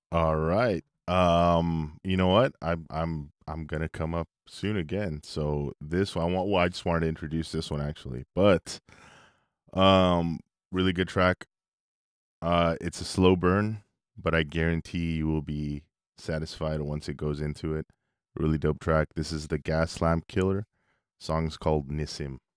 All right. You know what? I'm gonna come up soon again. So this one, I just wanted to introduce this one actually, but um, really good track. It's a slow burn, but I guarantee you will be satisfied once it goes into it. Really dope track. This is the Gas Lamp Killer. Song's called Nissim.